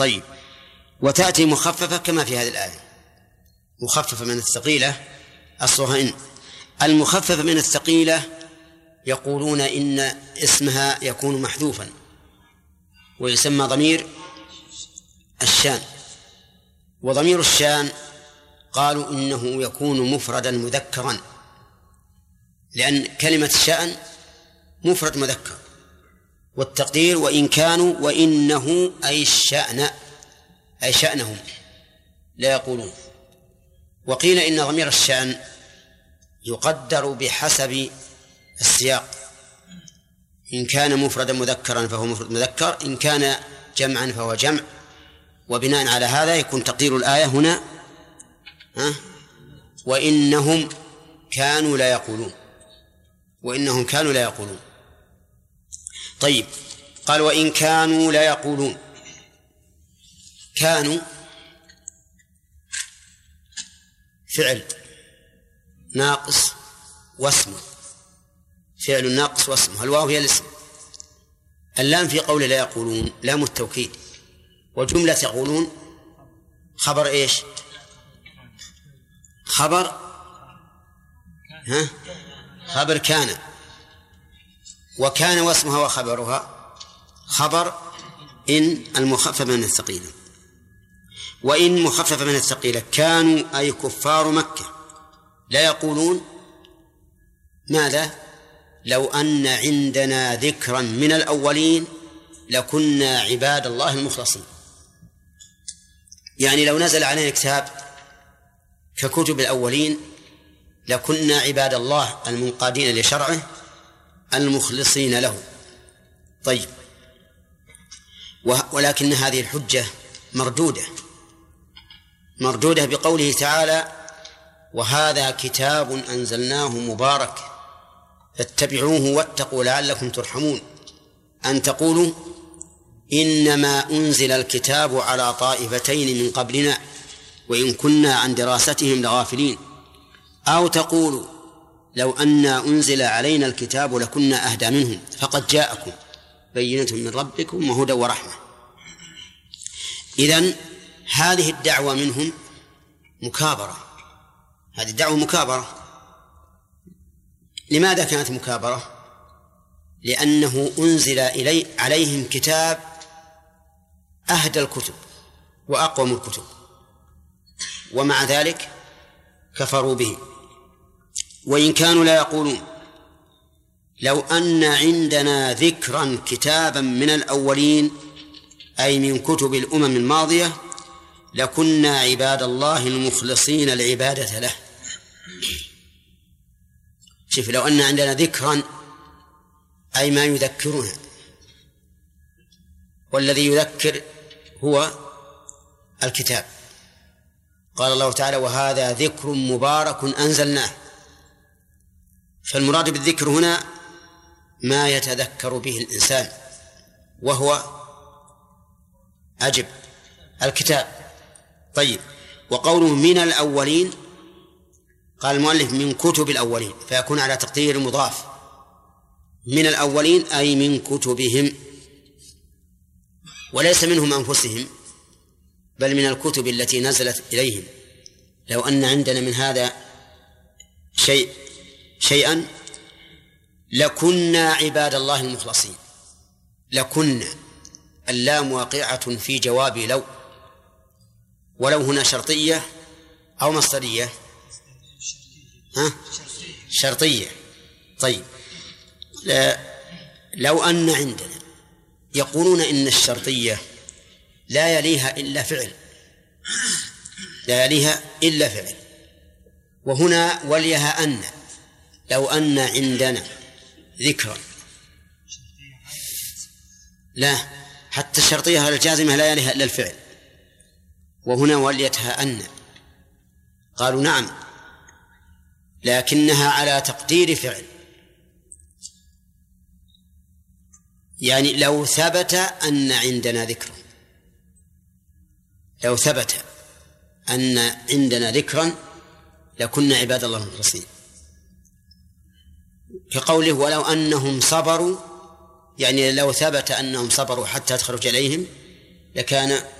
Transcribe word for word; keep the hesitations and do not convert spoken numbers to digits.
طيب، وتأتي مخففة كما في هذه الآية، مخففة من الثقيلة أصلها إن. المخففة من الثقيلة يقولون إن اسمها يكون محذوفا ويسمى ضمير الشان. وضمير الشان قالوا إنه يكون مفردا مذكرا، لأن كلمة الشأن مفرد مذكر، والتقدير وإن كانوا وإنه أي الشأن أي شأنهم لا يقولون. وقيل إن ضمير الشأن يقدر بحسب السياق، إن كان مفردا مذكرا فهو مفرد مذكر، إن كان جمعا فهو جمع. وبناء على هذا يكون تقدير الآية هنا ها وإنهم كانوا لا يقولون، وإنهم كانوا لا يقولون. طيب، قال وإن كانوا لا يقولون. كانوا فعل ناقص واسمه، فعل ناقص واسمه، الواو هي الاسم. اللام في قول لا يقولون لام التوكيد، وجملة يقولون خبر إيش؟ خبر ها خبر كان، وكان واسمها وخبرها خبر إن المخفف من الثقيلة. وإن مخفف من الثقيلة كانوا أي كفار مكة لا يقولون ماذا؟ لو أن عندنا ذكرا من الأولين لكنا عباد الله المخلصين. يعني لو نزل علينا كتاب ككتب الأولين لكنا عباد الله المنقادين لشرعه المخلصين له. طيب، ولكن هذه الحجة مردودة مردودة بقوله تعالى وهذا كتاب أنزلناه مبارك فاتبعوه واتقوا لعلكم ترحمون، أن تقولوا إنما أنزل الكتاب على طائفتين من قبلنا وإن كنا عن دراستهم لغافلين، أو تقولوا لو أن أنزل علينا الكتاب لكنا أهدى منهم فقد جاءكم بينة من ربكم وهدى ورحمة. إذن هذه الدعوة منهم مكابرة، هذه الدعوة مكابرة. لماذا كانت مكابرة؟ لأنه أنزل إلي عليهم كتاب أهدى الكتب وأقوم الكتب، ومع ذلك كفروا به. وإن كانوا لا يقولون لو أن عندنا ذكرا كتابا من الأولين أي من كتب الأمم الماضية لكنا عباد الله المخلصين العبادة له. شوف، لو أن عندنا ذكرا أي ما يذكرنا، والذي يذكر هو الكتاب. قال الله تعالى وهذا ذكر مبارك أنزلناه، فالمراد بالذكر هنا ما يتذكر به الإنسان وهو أجب الكتاب. طيب، وقوله من الأولين قال المؤلف من كتب الأولين، فيكون على تقدير مضاف، من الأولين أي من كتبهم، وليس منهم أنفسهم بل من الكتب التي نزلت إليهم. لو أن عندنا من هذا شيء شيئا لكنا عباد الله المخلصين. لكنا اللام واقعة في جواب لو، ولو هنا شرطية أو مصدرية؟ ها؟ شرطية. طيب، لو أن عندنا يقولون إن الشرطية لا يليها إلا فعل، لا يليها إلا فعل، وهنا وليها أن. لو أن عندنا ذكرا، لا، حتى الشرطية الجازمة لا يليها إلا الفعل، وهنا وليتها أن. قالوا نعم، لكنها على تقدير فعل. يعني لو ثبت أن عندنا ذكرا، لو ثبت أن عندنا ذكرا لكنا عباد الله المخلصين، كقوله ولو أنهم صبروا، يعني لو ثبت أنهم صبروا حتى تخرج إليهم لكان